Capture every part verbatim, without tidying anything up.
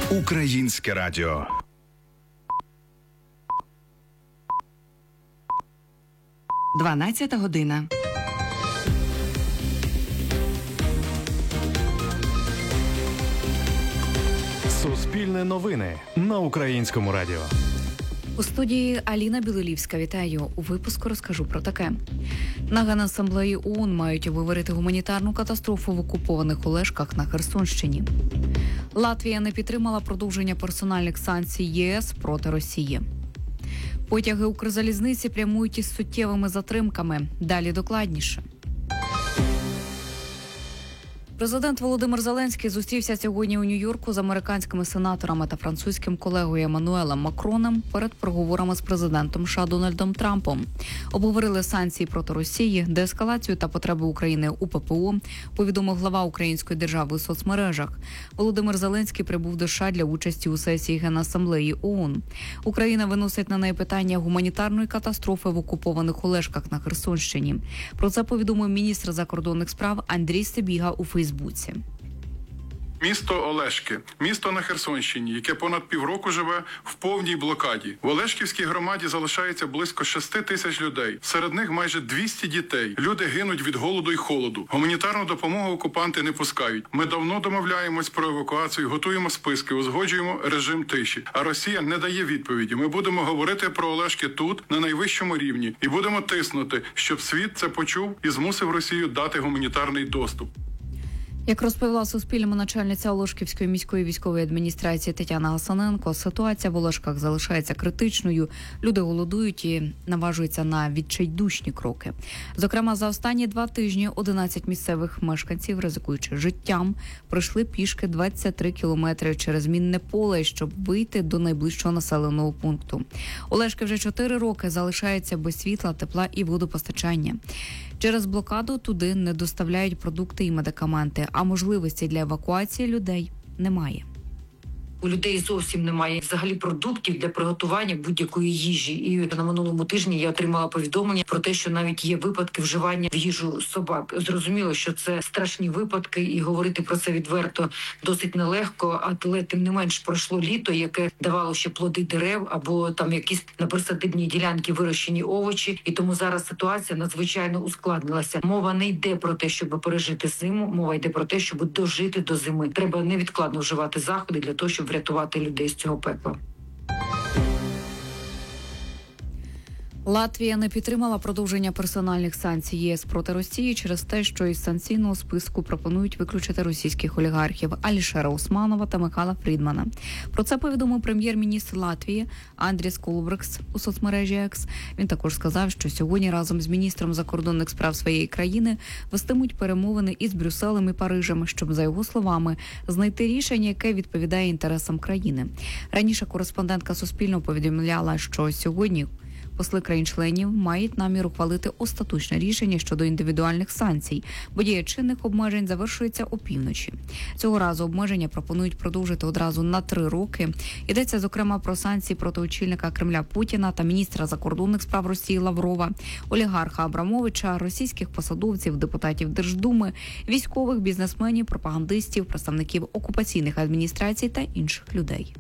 Українське радіо. дванадцята година. Суспільне новини на Українському радіо. У студії Аліна Білолівська. Вітаю. У випуску розкажу про таке. На Генасамблеї ООН мають обговорити гуманітарну катастрофу в окупованих Олешках на Херсонщині. Латвія не підтримала продовження персональних санкцій ЄС проти Росії. Потяги Укрзалізниці прямують із суттєвими затримками. Далі докладніше. Президент Володимир Зеленський зустрівся сьогодні у Нью-Йорку з американськими сенаторами та французьким колегою Еммануелем Макроном перед переговорами з президентом США Дональдом Трампом. Обговорили санкції проти Росії, деескалацію та потреби України у ППО, повідомив глава української держави у соцмережах. Володимир Зеленський прибув до США для участі у сесії Генасамблеї ООН. Україна виносить на неї питання гуманітарної катастрофи в окупованих Олешках на Херсонщині. Про це повідомив міністр закордонних справ Андрій Сибіга у Фейсбуці. Місто Олешки, місто на Херсонщині, яке понад півроку живе в повній блокаді. В Олешківській громаді залишається близько шести тисяч людей. Серед них майже двісті дітей. Люди гинуть від голоду й холоду. Гуманітарну допомогу окупанти не пускають. Ми давно домовляємось про евакуацію, готуємо списки, узгоджуємо режим тиші. А Росія не дає відповіді. Ми будемо говорити про Олешки тут, на найвищому рівні. І будемо тиснути, щоб світ це почув і змусив Росію дати гуманітарний доступ. Як розповіла Суспільному начальниця Олешківської міської військової адміністрації Тетяна Гасаненко, ситуація в Олешках залишається критичною. Люди голодують і наважуються на відчайдушні кроки. Зокрема, за останні два тижні одинадцять місцевих мешканців, ризикуючи життям, пройшли пішки двадцять три кілометри через мінне поле, щоб вийти до найближчого населеного пункту. Олешки вже чотири роки залишаються без світла, тепла і водопостачання. Через блокаду туди не доставляють продукти і медикаменти, а можливості для евакуації людей немає. У людей зовсім немає взагалі продуктів для приготування будь-якої їжі. І на минулому тижні я отримала повідомлення про те, що навіть є випадки вживання в їжу собак. Зрозуміло, що це страшні випадки, і говорити про це відверто досить нелегко. Але тим не менш пройшло літо, яке давало ще плоди дерев або там якісь на присадибній ділянці вирощені овочі. І тому зараз ситуація надзвичайно ускладнилася. Мова не йде про те, щоб пережити зиму. Мова йде про те, щоб дожити до зими. Треба невідкладно вживати заходи для того, щоб врятувати людей з цього пекла. Латвія не підтримала продовження персональних санкцій ЄС проти Росії через те, що із санкційного списку пропонують виключити російських олігархів Алішера Усманова та Михайла Фрідмана. Про це повідомив прем'єр-міністр Латвії Андріс Кулбрекс у соцмережі Екс. Він також сказав, що сьогодні разом з міністром закордонних справ своєї країни вестимуть перемовини із Брюсселем і Парижем, щоб, за його словами, знайти рішення, яке відповідає інтересам країни. Раніше кореспондентка Суспільного повідомляла, що сьогодні посли країн-членів мають намір ухвалити остаточне рішення щодо індивідуальних санкцій, бо дія чинних обмежень завершується опівночі. Цього разу обмеження пропонують продовжити одразу на три роки. Йдеться, зокрема, про санкції проти очільника Кремля Путіна та міністра закордонних справ Росії Лаврова, олігарха Абрамовича, російських посадовців, депутатів Держдуми, військових, бізнесменів, пропагандистів, представників окупаційних адміністрацій та інших людей.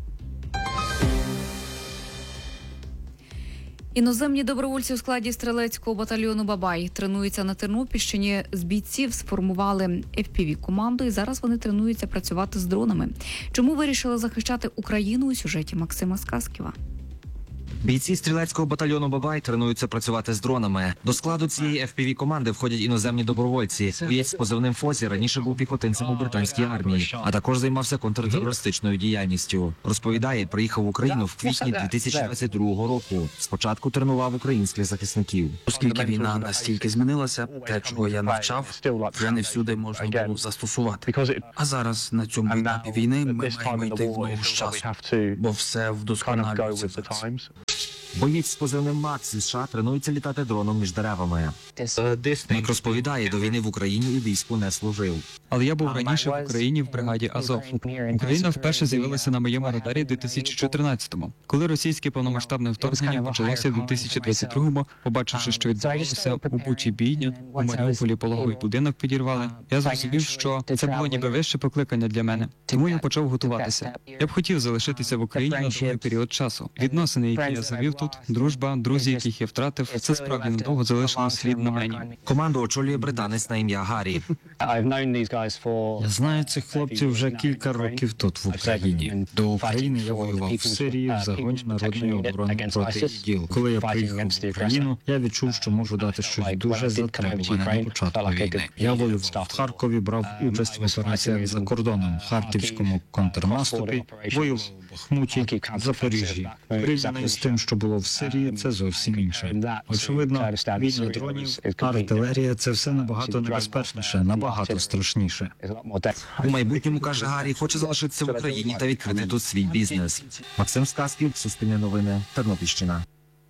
Іноземні добровольці у складі стрілецького батальйону «Бабай» тренуються на Тернопільщині. З бійців сформували еф пі ві-команду і зараз вони тренуються працювати з дронами. Чому вирішили захищати Україну у сюжеті Максима Сказківа? Бійці стрілецького батальйону «Бабай» тренуються працювати з дронами. До складу цієї еф пі ві-команди входять іноземні добровольці. Боєць з позивним «Фозі» раніше був піхотинцем у британській армії, а також займався контртерористичною діяльністю. Розповідає, приїхав в Україну в квітні дві тисячі двадцять другого року. Спочатку тренував українських захисників. Оскільки війна настільки змінилася, те, чого я навчав, вже не всюди можна було застосувати. А зараз, на цьому етапі війни, ми маємо йти в ногу з часу, бо все вдосконалюється зараз. Боєць з позивним Макс зі США тренується літати дроном між деревами. Мик розповідає, до війни в Україні і війську не служив. Але я був раніше в Україні в бригаді Азов. Україна вперше з'явилася на моєму радарі в дві тисячі чотирнадцятому. Коли російське повномасштабне вторгнення почалося в дві тисячі двадцять другому, побачивши, що відбувалося у Бучі бійня, у Маріуполі пологовий будинок підірвали, я зрозумів, що це було ніби вище покликання для мене. Тому я почав готуватися. Я б хотів залишитися в Україні на довгий період часу. Відносини, які я завів тут, дружба, друзі, яких я втратив, це справді надовго залишило слід на мені. Команду очолює британець на ім'я Гаррі. Я знаю цих хлопців вже кілька років тут, в Україні. До України я воював в Сирії в загоні народної оборони проти ІДІЛ. Коли я приїхав в Україну, я відчув, що можу дати щось дуже затребуване на початку війни. Я воював в Харкові, брав участь в операціях за кордоном, в Харківському контрнаступі, воював в Бахмуті, в Запоріжжі. Порівняно з тим, що було в Сирії, це зовсім інше. Очевидно, війна дронів, артилерія – це все набагато небезпечніше, набагато страшніше. У майбутньому, каже Гаррі, хоче залишитися в Україні та відкрити тут свій бізнес. Максим Сказків, Суспільне новини, Тернопільщина.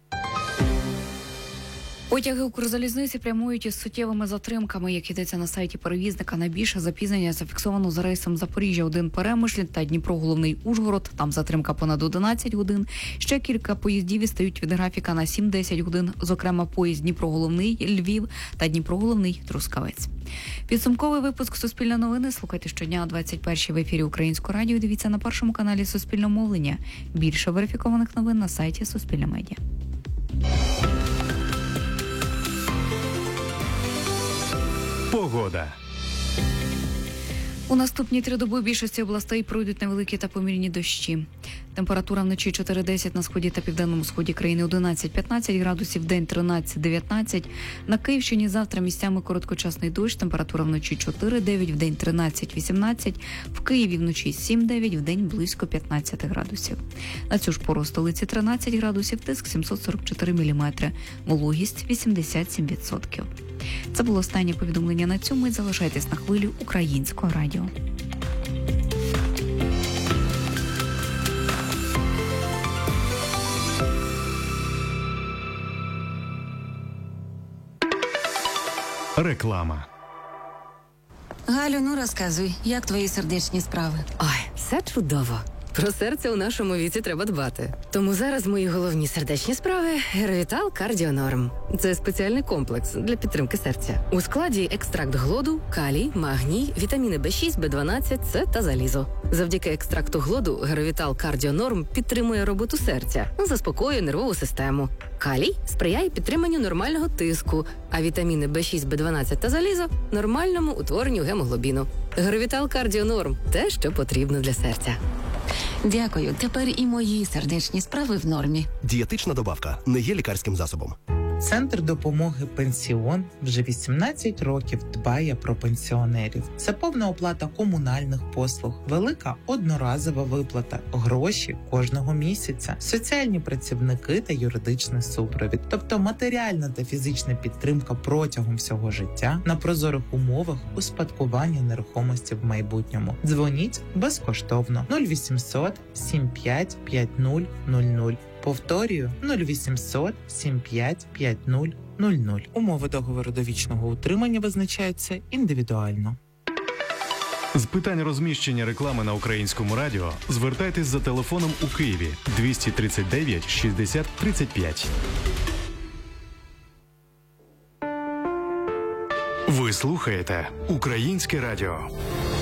Потяги Укрзалізниці прямують із суттєвими затримками. Як йдеться на сайті перевізника, найбільше запізнення зафіксовано за рейсом Запоріжжя один Перемишль та Дніпро Головний Ужгород. Там затримка понад одинадцять годин. Ще кілька поїздів відстають від графіка на сім-десять годин. Зокрема, поїзд Дніпро Головний Львів та Дніпро Головний Трускавець. Підсумковий випуск Суспільне новини слухайте щодня о двадцять першій в ефірі Українського радіо. Дивіться на першому каналі Суспільного мовлення. Більше верифікованих новин на сайті Суспільне медіа. Погода. У наступні три доби в більшості областей пройдуть невеликі та помірні дощі. Температура вночі чотири-десять на сході та південному сході країни, одинадцять-п'ятнадцять градусів, день тринадцять-дев'ятнадцять. На Київщині завтра місцями короткочасний дощ, температура вночі чотири-дев'ять, вдень тринадцять-вісімнадцять. В Києві вночі сім-дев'ять, вдень близько п'ятнадцять градусів. На цю ж пору в столиці тринадцять градусів, тиск сімсот сорок чотири міліметри, вологість вісімдесят сім відсотків. Це було останнє повідомлення на цьому. І залишайтесь на хвилі Українського радіо. Реклама. Галю, ну розказуй, як твої сердечні справи? Ой, все чудово. Про серце у нашому віці треба дбати. Тому зараз мої головні сердечні справи – Геровітал Кардіонорм. Це спеціальний комплекс для підтримки серця. У складі екстракт глоду, калій, магній, вітаміни Б шість, Б дванадцять, С та залізо. Завдяки екстракту глоду Геровітал Кардіонорм підтримує роботу серця, заспокоює нервову систему. Калій сприяє підтриманню нормального тиску, а вітаміни Б шість, Б дванадцять та залізо – нормальному утворенню гемоглобіну. Геровітал Кардіонорм – те, що потрібно для серця. Дякую. Тепер і мої сердечні справи в нормі. Дієтична добавка не є лікарським засобом. Центр допомоги «Пенсіон» вже вісімнадцять років дбає про пенсіонерів. Це повна оплата комунальних послуг, велика одноразова виплата, гроші кожного місяця, соціальні працівники та юридичний супровід. Тобто матеріальна та фізична підтримка протягом всього життя на прозорих умовах успадкування нерухомості в майбутньому. Дзвоніть безкоштовно нуль вісімсот сім п'ять п'ять нуль нуль нуль. Повторюю, нуль вісімсот сім п'ять п'ять нуль нуль нуль. Умови договору довічного утримання визначаються індивідуально. З питань розміщення реклами на Українському радіо звертайтесь за телефоном у Києві двісті тридцять дев'ять шістдесят тридцять п'ять. Ви слухаєте Українське радіо.